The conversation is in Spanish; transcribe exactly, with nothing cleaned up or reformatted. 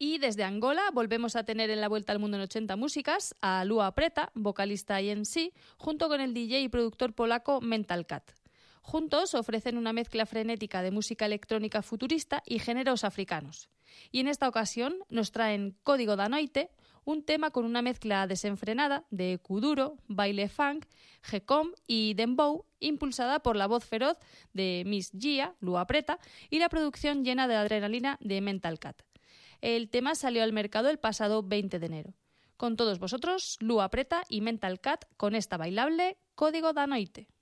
Y desde Angola volvemos a tener en la Vuelta al Mundo en ochenta Músicas a Lua Preta, vocalista y M C, junto con el D J y productor polaco Mental Cat. Juntos ofrecen una mezcla frenética de música electrónica futurista y géneros africanos. Y en esta ocasión nos traen Código da Noite, un tema con una mezcla desenfrenada de kuduro, baile funk, G-com y dembow, impulsada por la voz feroz de Miss Gia, Lua Preta, y la producción llena de adrenalina de Mental Cat. El tema salió al mercado el pasado veinte de enero. Con todos vosotros, Lua Preta y Mental Cat con esta bailable Código da Noite.